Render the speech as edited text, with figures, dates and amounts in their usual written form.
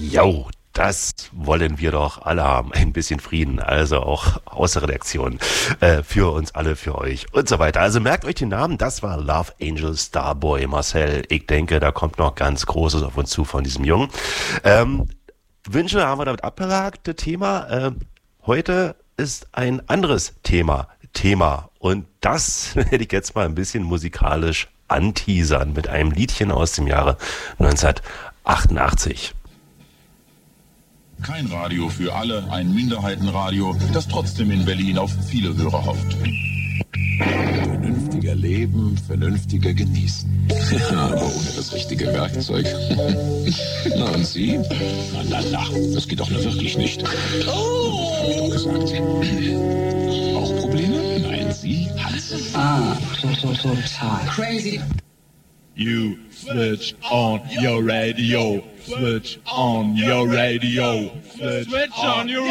Jo, das wollen wir doch alle haben. Ein bisschen Frieden, also auch aus der Redaktion. Für uns alle, für euch und so weiter. Also merkt euch den Namen, das war Love Angel Starboy Marcel. Ich denke, da kommt noch ganz Großes auf uns zu von diesem Jungen. Wünsche haben wir damit abgehakt, das Thema. Heute ist ein anderes Thema. Und das werde ich jetzt mal ein bisschen musikalisch anteasern mit einem Liedchen aus dem Jahre 1988. Kein Radio für alle, ein Minderheitenradio, das trotzdem in Berlin auf viele Hörer hofft. Vernünftiger leben, vernünftiger genießen. Ja, aber ohne das richtige Werkzeug. Na und Sie? Na, das geht doch nur wirklich nicht. Oh! Hab ich doch gesagt. Auch Probleme? Nein, Sie hat's. Total. Crazy. You switch on your radio. Switch on your radio. Switch on your